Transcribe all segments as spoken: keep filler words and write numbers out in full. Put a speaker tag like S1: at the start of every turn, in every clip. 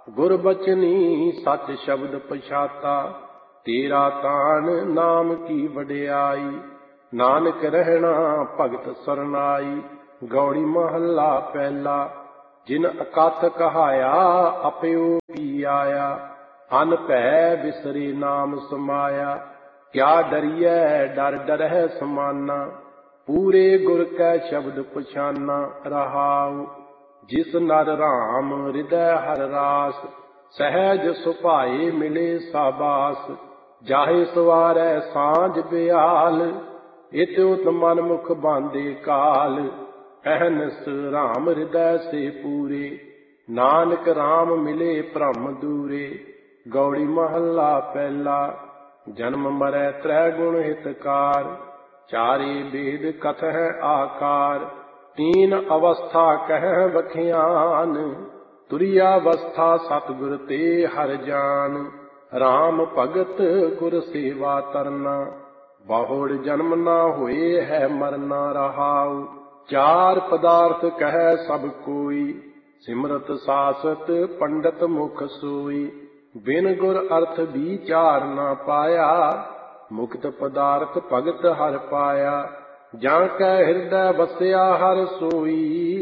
S1: गुरबचनी सच शब्द पछाता, तेरा तान नाम की वडियाई। नानक रहना भगत सरनाई, गौड़ी महला पहला। जिन अकथ कहाया अपयो पी आया, अन भै बिसरे नाम समाया। क्या डरिए डर डरह समाना, पूरे गुर कै शब्द पछाना। रहाऊ जिस नर राम हृदय हर रास, सहज सुभाए मिले साबास। जाहे सवारै सांझ बियाल, इत उत मन मुख बांधे काल। अहनस राम हृदय से पूरे, नानक राम मिले भ्रम दूरे। गौड़ी महला पहला। जन्म मरै त्रै गुण हितकार, चारे वेद कथह आकार। तीन अवस्था कह बखियान, तुरियावस्था सतगुर ते हर जान। राम भगत गुर सेवा तरना, बहुड़ जन्म ना हुए है मरना। रहाऊ चार पदार्थ कह सब कोई, सिमरत सासत पंडित मुख सोई। बिन गुर अर्थ विचार ना पाया, मुक्त पदार्थ भगत हर पाया। जाकै हृदय बसया हर सोई,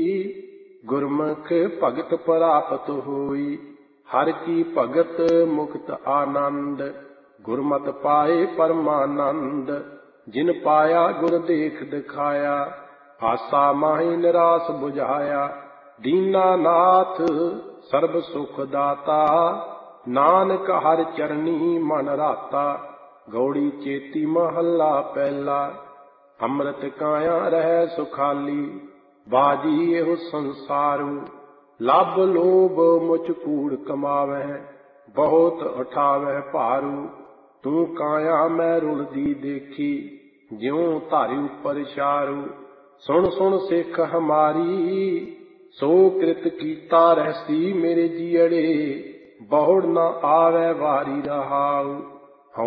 S1: गुरमुख भगत प्राप्त होई। हर की भगत मुक्त आनंद, गुरमत पाए परमानंद। जिन पाया गुर देख दिखाया, आसा माहि निराश बुझाया। दीना नाथ सर्ब सुख दाता, नानक हर चरनी मन राता। गौड़ी चेती महला पहला। अमृत काया रह सुखाली, बाजी एहो संसारू। लभ लोभ मुच कूड़ कमावै, बहुत उठावै भारू। तू काया मैं रुलदी देखी, ज्यों धारी उपर चारू। सुन सुन सिख हमारी, सो कृत कीता रहसी मेरे जीअड़े। बहुड़ न आवै वारी। रहाऊ